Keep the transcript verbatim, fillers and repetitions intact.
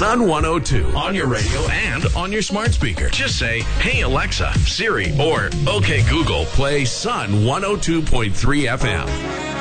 Sun one oh two on your radio and on your smart speaker. Just say, hey, Alexa, Siri, or okay, Google, play Sun one oh two point three F M.